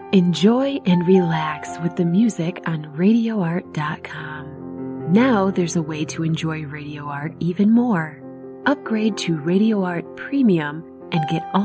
Enjoy and relax with the music on RadioArt.com. Now there's a way to enjoy Radio Art even more. Upgrade to Radio Art Premium and get all